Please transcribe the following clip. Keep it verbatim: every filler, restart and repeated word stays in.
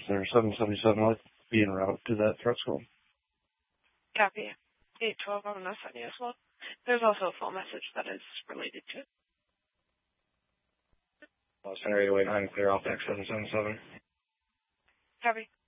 there. seven seventy-seven, I'll be en route to that threat school. Copy. eight twelve on the Sunny as well. There's also a full message that is related to it. Center eight oh eight nine, clear off X seven seven seven. Copy.